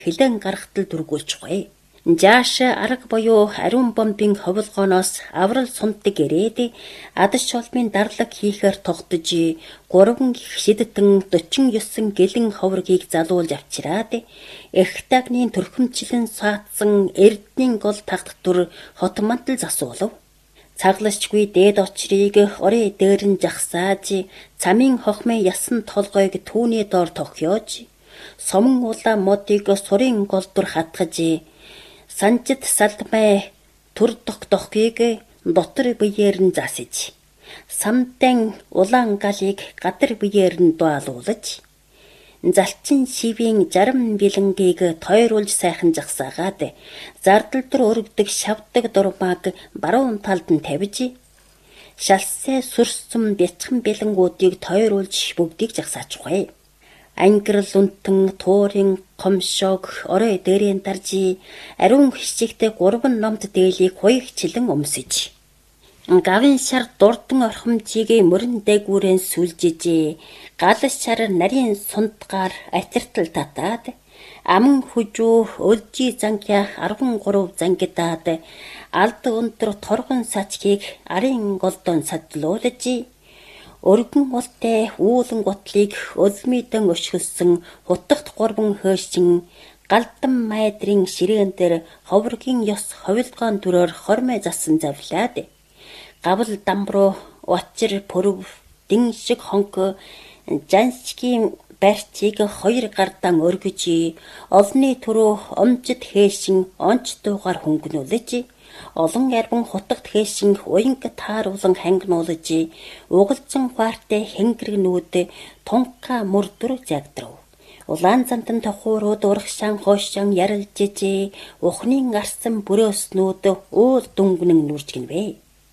хилэн гаргахтал дүргүүлж хугая. Жааш арга буюу ариун бомбын ховлгооноос аврал сундаг ирээд адас чулмын дарлаг хийхээр тогтож 3 их шидэтэн 49 гэлэн ховргийг залуулж авчираад Эхтагны төрхөмчлэн саатсан эрдний гол тагтах дүр хотмантал засуулав. Цаглашгүй дээд очрыг орой дээр нь жагсааж цамын хохмын ясан толгойг түүний доор тохиож сомон улаан модыг сурын голдур хатгаж санжид салмай түр дохгийг дотор биеэр нь засаж самтан улаан галыг гадар биеэр нь дуалуулж залчин шивийн 60 бэлэнгийг тойруулж сайхан жагсаагаад зардал дөр өргөдөг шавдаг дурмааг баруун талд нь тавьж шалсай сүрсэм бяцхан бэлэнгүүдийг тойруулж бүгдийг жагсаач хугай. Ангирал унтан туурын комшог орой дээрэн дарж ариун хичигтэй 3 номд дээлийг хуйгчлан өмсөж гавын шар дурдан орхомжийг мөрөн дээгүүрэн сүлжиж гал шар нарийн сундгаар атиртал татаад аман хүжүү өлжи зангя 13 зангидаад алд өндөр торгон сачгийг арын голдон садлуулж өргөн ултай үүлэн готлыг өлмидэн өшгөлсөн хутагт 3 хөөшин галдан майдрын ширээн дээр ховргийн ёс ховилгоон дүрээр хормой засан завлаад гавл дамруу очир пөрөв дин шиг хонко жанчгийн барьцыг 2 гардан өргөж олны түрүү омжид хээшин онц дуугаар хөнгөнүүлж олон ярбан хутагт хээшин уянг тааруулан хангинуулж угалзан хуартай хэнгэрнүүд тунка мөрдөр загдрав. Улаан зантан тохуурууд урагшаан хоошаан ярилжиж ухнын арсан бүрөөснүүд уул дүнгнэн нүржгэнвэ.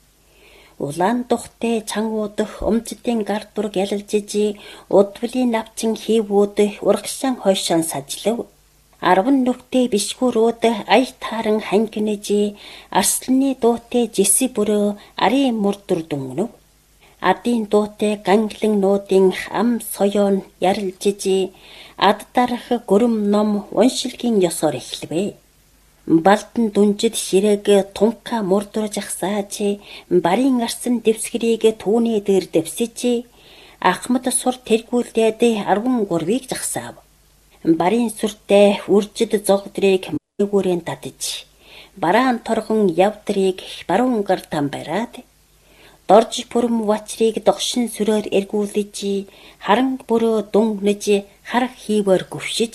Улаан тухтай чангуудах өмчтийн гардур гялалжиж удвлын навчин хийвүүд урагшаан хоошаан сажлав. 10 нүхтэй бишгүүрүүд ая тааран хангинэж арсланы дуутай жиси бүрөө ари мөрдөр дүнгнв. Адын дуутай ганглан нуудын ам соёон ярилжиж ад дарах гүрэм ном уншилгийн ёсоор эхлэвэ. Балтан дүнжид ширээг тунка мөрдөр жагсааж барын арсан дэвсгэрийг түүний дээр дэвсэж ахмад сур тэргүүлдээд 13-ыг жагсаав. Барын сүртэй үржид зогдрыг мэгүүрэн татаж бараан торгон явдрыг баруун гартан бараад дорж пүрэм вачрыг догшин сүрээр эргүүлж харан бүрөө дүнгнэж харах хийвэр гүвшиж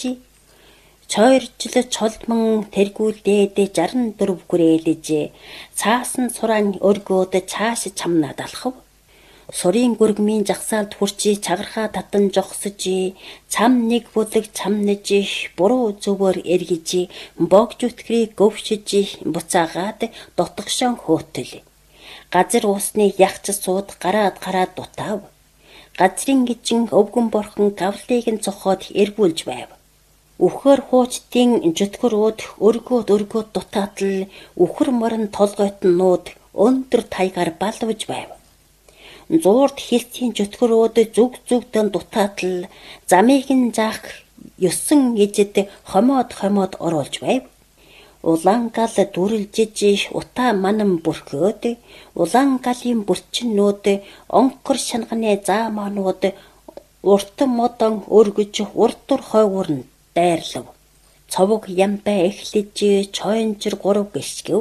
чойржил чолмон тэргүүлдээд 64 хүрээлж цаасан сураан өргөөд цааш чамнаад алхав. Сурын гүргмийн жагсаалд хүрчи чагархаа татан жогсож цам нэг бүлэг чамнаж буруу зөвөр эргэж богж үтгэрийг гөвшиж буцаагаад дотгошон хөөтөл. Газар уусны ягч сууд гараад дутаав. Газрын гिचэн өвгөн борхон гавлыг нь цохоод эргүүлж байв. Үхэр хуучтын жөтгөрүүд өргөөд дутаатал үхэр морон толгойтнууд өндөр тайгаар балвж байв. Зуурд хилцийн жөтгөрүүд зүг дутаатал замыг нь заах 9 ижид хомоод оруулж байв. Улаан гал дүрлжиж утаа манан бүрхөөд улаан галын бүрчнүүд онкор шанганы заамаанууд урт модон өргөж урдур хойгуур нь дайрлав. Цовог ямбай эхлэж чойнжир 3 гიშгэв.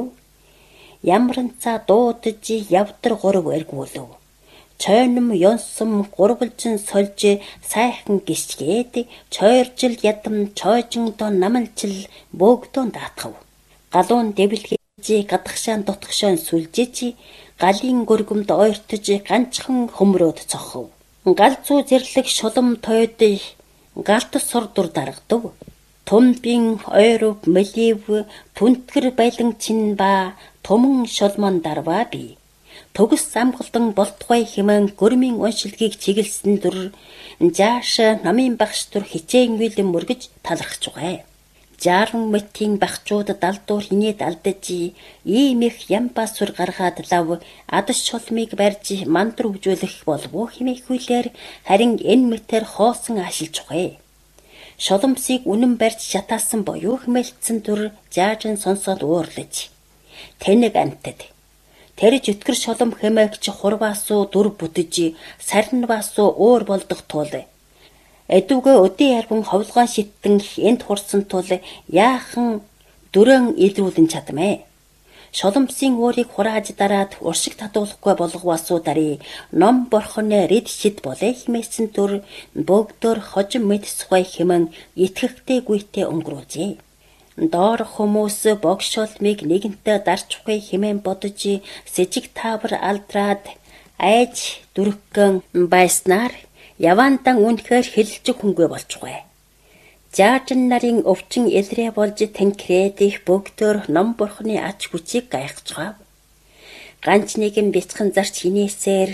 Ямранцаа дуудаж явдар 3 эргүүлв. Чойном ёнсом гурвалжин сольж сайхан гიშгээд чойржил ядам чойжиндоо намалчил бөөгдөн даатгав. Галуун дэвлгэж гадагшаан дотгошоон сүлжиж галын гөргөмд ойртож ганцхан хөмрөөд цохов. Гал зүү зэрлэг шулам тойд галт сурдур дарагдав. Тумбин ойров мэлив түнтгэр байлан чин ба туман шулман дарваа би. Төгс амгалдан болтгой хэмээн гөрмийн уншилгийг чиглэсэн дүр жааш намын багш дүр хичээн вилэн мөргөж талархж байгаа. 60 метрийн багчууд далдуур хинээд алдаж ийм их ямбасур гаргаад лав адас чулмыг барьж мандар өгжүүлэх болов уу хэмээх хүлээр харин энэ метр хоосон ашилж байгаа. Шоломсыг үнэн барьж шатаасан боيو хэмээлтсэн дүр заажин сонсоод уурлаж. Тэнэг амтад. Тэрж өткөр шолом хэмээгч хурваасуу дүр бүтэж сарнваасуу өөр болдох тул эдүгэ өдий яргун ховлгоон шиттэн энд хурсан тул яахан дүрэн илрүүлэн чадмэ. Шоломсын өөрийг хурааж дараад уршиг татуулахгүй болгоосуу дарий ном борхоны рид шид болээ хэмээсэн дүр бөгдөр хожим мэдсгүй хэмэн итгэхтэй гүйтэй өнгөрүүлжээ. Доор хүмүүс богшолмыг нэгэнтээ дарчихгүй хэмээн бодож сэжиг таавар алдраад айж дүрхгэн байснаар яваантан үнэхээр хилжих хүнгүй болчихгүй. Заажин нарын өвчин илрээ болж тэнкрээд их бөгдөр ном бурхны ач хүчийг гайхацгаав. Ганч нэгэн бяцхан зарч хинээсээр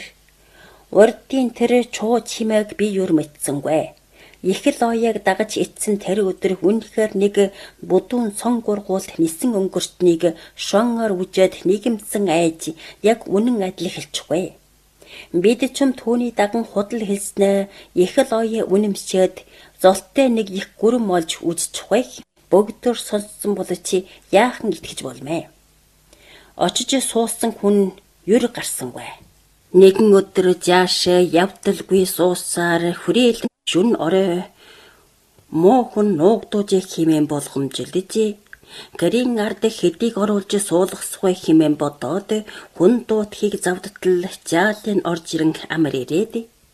урдын тэр чуу чимээг би юр мэдсэнгүй. Их л ояг дагаж ицсэн тэр өдөр үнэхээр нэг будуун сон гургуулт нисэн өнгөртнийг шонгор үжээд нийгэмсэн айж яг үнэн адил хэлчихгүй. Бид ч түүний даган худал хэлснэ их л ояа үнэмшээд золтой нэг их гүрэн олж үзчихгүй. Бөгдөр сонссон бол чи яахан итгэж болмэ. Очиж суусан хүн юр гарсангүй. Нэгэн өдөр заашаа явдалгүй суусаар хүрээл шүн орой муу хүн нуугдууж химэн болгомжилж гэрийн ард хэдийг оруулж суулгасгүй химэн бодоод хүн дуутхийг завдтал жаалын орж ирэн амар ирээд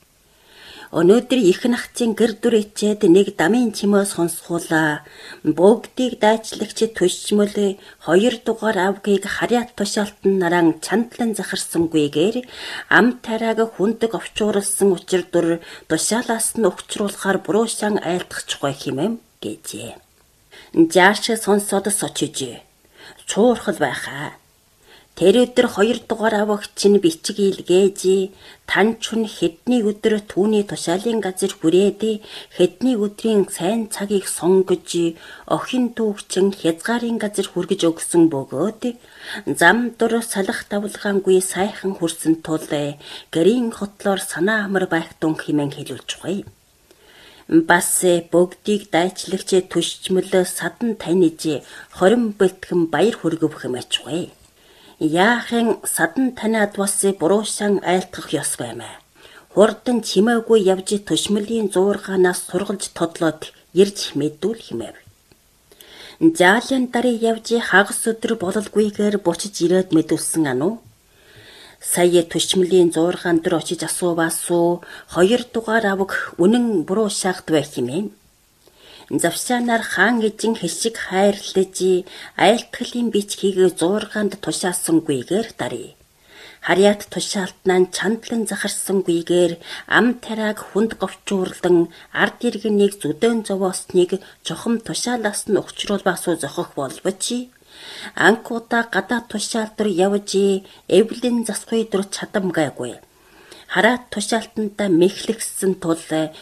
өнөөдөр их нахцын гэр дүр ичээд нэг дамын чимээ сонсгуулаа бүгдийг дайчлагч төшмөл 2 дугаар авгийг харьяат тушаалтан наран чандлан захарсангүйгээр ам тарааг хүндэг овчуурлсан учир дүр тушаалаас нь өгчруулахаар буруушаан айлтгахгүй хэмэм гэжээ. Зааш сонсоод сочиж чуурхал байхаа. Тэр өдөр 2 дугаар авагч нь бичиг илгээж танчун хэдний өдөр түүний тушаалын газар хүрээд хэдний өдрийн сайн цагийг сонгож охин түүгчин хязгаарын газар хүргэж өгсөн бөгөөд зам дур салах давлгаангүй сайхан хүрсэн тул гэрийн хотлоор санаа амар байхтун хэмээн хэлүүлж байгаа. Бас бүгдийг дайчлагч төшчмөл садан таниж 20 бэлтгэн баяр хүргэв хэмээч байгаа. Яахын садан таниад бас буруушаан айлтгах ёс баймаа. Хурдан чимээгүй явж төшмөлийн зуургаанаас сургалж тодлоод ирж мэдүүл хэмэв. Заалын дарыг явж хагас өдөр бололгүйгээр бучиж ирээд мэдүүлсэн ануу. Сая төшмөлийн зуургаан дээр очиж асууваасуу 2 дугаар аваг үнэн буруушаагт байх хэмээн. Завсаанаар хаан эжин хэшиг хайрлаж айлтгалын бичгийг зуургаанд тушаасангүйгээр дарий. Харьяат тушаалтнаа чандлан захарсангүйгээр ам тарааг хүнд говчуурлан ард иргэнийг зүдэн зовоосныг чухам тушаалаас нь өгчруулбаасуу зохих болбоч анкуудаа гадаа тушаалтар явж эвлэн засгүй дөр чадамгайгүй. Хараат тушаалтантаа мэхлэгсэн тул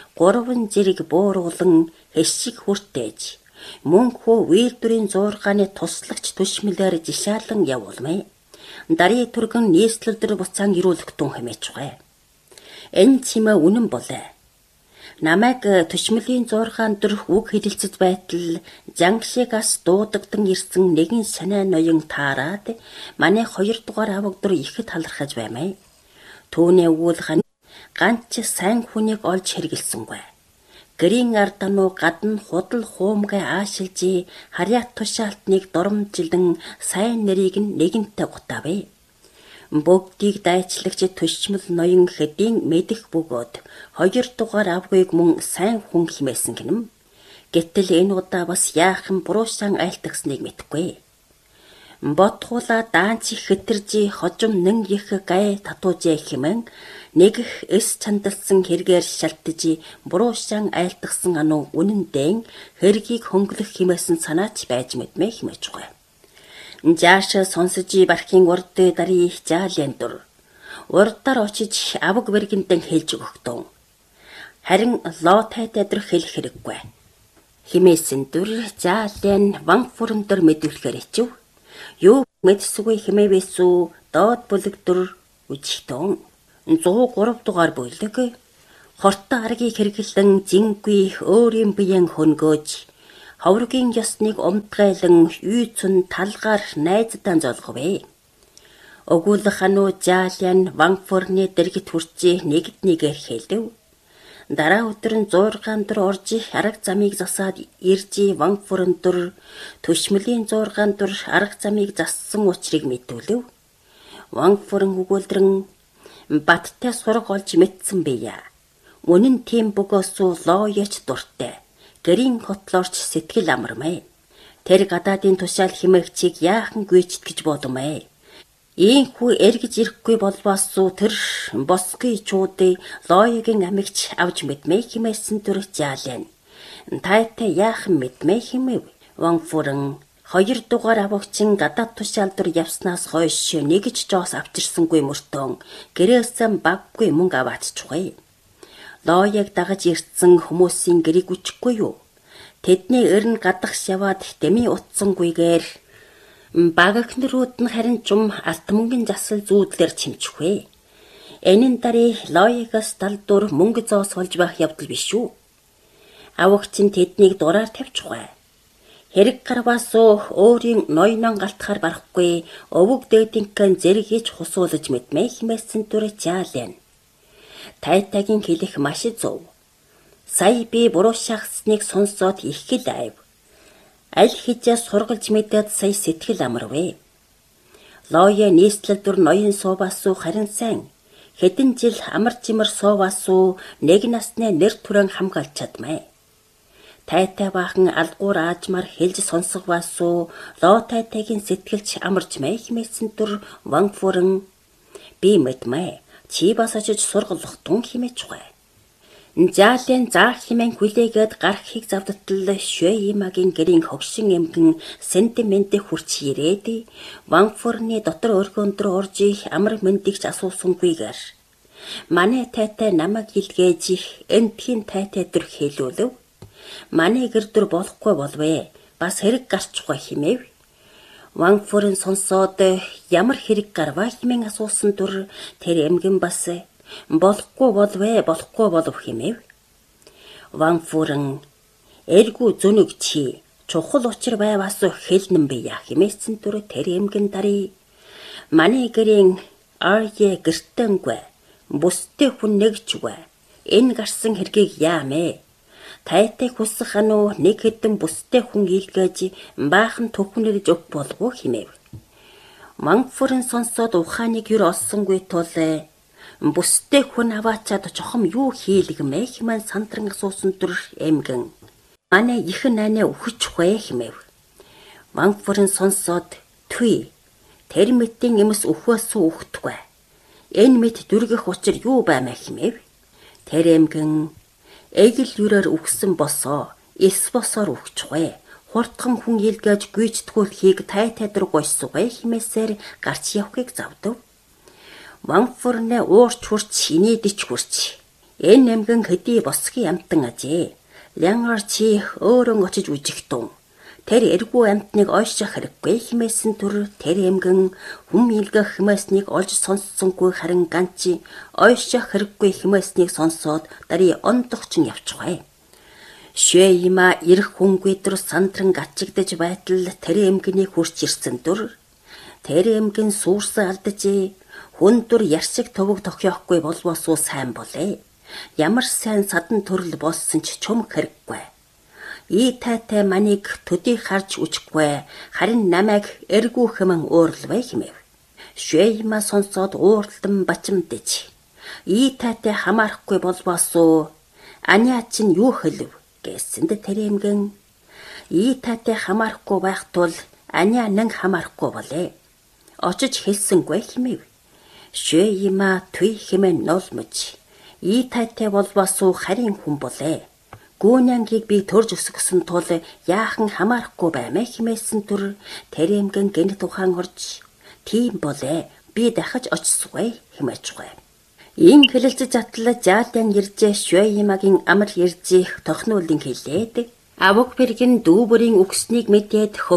3 зэрэг бууруулан хэшиг хүртээж мөнхөө вийлдүрийн зуургааны туслагч төшмөлөөр жишаалан явуулмай. Дарий түргэн нийслэлдэр буцаан ирүүлэх тун хэмээч байгаа. Энэ чимээ үнэн болоо. Намайг төшмөлийн зуургаан дээр үг хэлэлцэж байтал жангшигаас дуудагдан ирсэн нэгэн санаа ноён таарад манай 2 дугаар аваг дөр ихэд талархаж баймаа. Түүний өгүүлгэн ганч сайн хүнийг олж хэргэлсэнгүй. Гэрийн ардануу гадна худал хуумгай аашилж харьяат тушаалтныг доромжилдан сайн нэрийг нэгэнтээ гутаавэ. Бүгдийг дайчлагч төшмөл ноён хэдийн мэдэх бөгөөд 2 дугаар авгыг мөн сайн хүн химээсэн гинэм. Гэтэл энэ удаа бас яахан буруушаан айлтгсныг мэдэхгүй. Ботгуула даанч хэтэрж хожим нэн их гай татуужээ хэмээн нэг эс чандалсан хэрэгээр шалтж буруушаан айлтгсан ануу үнэндээ хэргийг хөнгөлөх хэмээсэн санаач байж мэдмэ хэмээж байгаа. Зааш сонсож бархийн урд дарий жаалын дур урдаар очиж аваг бэргэндэн хэлж өгөхдөө харин лоотай дэдрэх хэлэх хэрэггүй. Химээсэн дүр жаалын ванфурмдэр мэдүүлэхээр ичв. Юу мэдсгүй химээвэсүү доод бүлэг дүр үжигтэн 103 дугаар бүлэг Хортой аргийг хэрэглэн зингүй өөрийн биеийн хөнгөөж ховргийн ёсныг умтгайлан үйцэн талгаар найздан золговэ. Өгүүлэх хануу Жаалиан Ванфорны дэргэд хүрчээ нэгднийгээр хэлв. Дараа өдөр нь 6 дөр орж арга замыг засаад ирж Ванфорн дөр төшмөлийн 6 дөр арга замыг зассан учрыг мэдүүлв. Ванфорн өгүүлдрэн баттай сураг олж мэдсэн бийя. Үнэн тийм бөгөөсөө лооёч дуртай. Гэрийн хотлоорч сэтгэл амармай. Тэр гадаадын тушаал химэгчийг яахан гүйчтгэж боломай. Ийхүү эргэж ирэхгүй болвоосуу тэр босгүй чуудыг лооёгийн амигч авч мэдмэй химээсэн төр Жаалиан. Тайтай яахан мэдмэй химэв. Ванфорн 2 дугаар авагчин гадаад тушаал дөр явснаас хойш нэгж жоос авчирсангүй мөртөө гэрээсэн баггүй мөнгө авааччихвэ. Лооёг дагаж ирсэн хүмүүсийн гэрийг үчихгүй юу? Тэдний өрн гадагш яваад дэмий утсангүйгээр багахнэрүүд нь харин чум алт мөнгөн засал зүүдлэр чимчихвэ. Энийн дарий лооёгоос талдуур мөнгө зоос олж байх явдал биш үү? Авагч нь тэднийг дураар тавьчихвэ. Хэрэг гарваасуу өөрийн ноёнон галтахаар барахгүй өвөг дээдинхэн зэрэгэж хусуулж мэдмэй химээсэн түр Жаалиан. Тайтагийн хэлэх маш зөв. Сая би буруу шахсныг сонсоод их хэл айв. Аль хэзээ сургалж мэдээд сая сэтгэл амарвэ. Лооё нийслэл дөр ноён суувасуу харин сайн. Хэдэн жил амар чимэр суувасуу нэг насны нэр түрэн хамгаалж чадмай. Тайтай баахан алгуур аажмаар хэлж сонсгоосуу лоо тайтайгийн сэтгэлч амарч мэй химээсэн түр Ванфорн би мэдмай. Чи бас очиж сургалах тун химээчгүй. Жаалиан заах химэн хүлээгээд гарахыг завдтал Шуэймагийн гэрийн хогшин эмгэн сентимент хүрч ирээд Ванфорны дотор өргөндөр орж амар мэндэгч асуусангүйгээр манай тайтай намайг илгээж энтхийн тайтай дөр хэлүүлв. Манай гэрдөр болохгүй болвэ. Бас хэрэг гарчихгүй химээв. Ванфорн сонсоод ямар хэрэг гарваа химэн асуусан түр тэр эмгэн бас болохгүй болов химээв. Ванфорн эргүү зүнэг чи чухал учир байваас хэлнэн бийя химээсэн түр тэр эмгэн дарий манай гэрийн арье гэртэнгүй бүстэй хүн нэгчгүй энэ гарсан хэргийг яамэ. Тайтай хүсэх хануу нэг хэдэн бүстэй хүн илгээж баахан төхнөрж өг болов химээв. Ванфорн сонсоод ухааныг юр олсонгүй тул бүстэй хүн аваачаад чохом юу хийлгэмэ хэмээн сандран асуусан түр эмгэн. Манай их найнаа өгчихвэ химээв. Ванфорн сонсоод түй тэр мэтийн эмс өхөөсөө өгтгвэ. Энэ мэт дүргэх учир юу баймаа химээв. Тэр эмгэн эгэл юраар өгсөн босоо эс босоор өгчихвэ. Хурдхан хүн илгээж гүйцэтгүүлэхийг тайтай дөр гойсгоё химээсээр гарч явахыг завдав. Ванфорн уурч хурч инээдэж хурч. Энэ эмгэн хэдий босгийн амтан ажээ. Лянгар чи өөрөн очиж үжигтэн. Тэр эргүү амтныг ойшох хэрэггүй химээсэн түр тэр эмгэн хүм илгэх химээснийг олж сонссонгүй харин ганчи ойшох хэрэггүй химээснийг сонсоод дарий ондогч нь явчихвэ. Шуэйма ирэх хүнгүй дөр сандран гачигдаж байтал тэр эмгэнийг хурч ирсэн түр тэр эмгэн сүрсэн алдаж хүн дөр ярсэг төвөг тохиохгүй болвоосуу сайн болээ. Ямар сайн садан төрөл болсон ч чум хэрэггүй. И тайтай манийг төдий харж үжихгүй харин намайг эргүү хэмэн ууралвэ химээв. Шуэйма сонсоод ууралдан бачимдэж. И тайтай хамаарахгүй болвоосуу аниа чинь юу хэлв гэсэнд тэр эмгэн. И тайтай хамаарахгүй байх тул аниа нэн хамаарахгүй болээ. Очиж хэлсэнгүй химээв. Шуэйма түй хэмээн ноолмож. И тайтай болвоосуу харин хүн болээ. Гүүнянгийг би төрж өсгсөн тул яахан хамаарахгүй баймаа химээсэн түр тэр эмгэн гэнэт ухаан орж тийм болээ би дахиж очисгүй химээчгүй. Ин хэлэлцэж атлаа Жаалиан иржээ Шуэймагийн амар иржих тохнуулын хэлээд авог бэргэн дүүбөрийн үгснийг мэдээд